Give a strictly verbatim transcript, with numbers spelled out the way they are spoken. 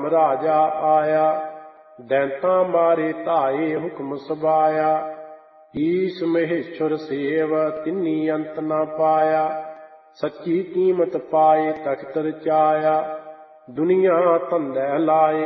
ਰਾਜਾ ਆਇਆ। ਦੈਂਤਾਂ ਮਾਰੇ ਧਾਏ ਹੁਕਮ ਸਬਾਇਆ। ਈਸ ਮਹੇਸ਼ਵਰ ਸੇਵ ਤਿੰਨੀ ਅੰਤ ਨਾ ਪਾਇਆ। ਸੱਚੀ ਕੀਮਤ ਪਾਏ ਤਖਤ ਰਚਾਇਆ। ਦੁਨੀਆ ਧੰਦੈ ਲਾਏ